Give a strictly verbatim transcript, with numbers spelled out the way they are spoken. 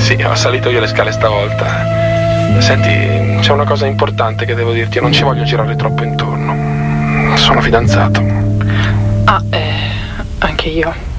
Sì, ho salito io le scale stavolta. Senti, c'è una cosa importante che devo dirti, non ci voglio girare troppo intorno. Sono fidanzato. Ah, eh, anche io.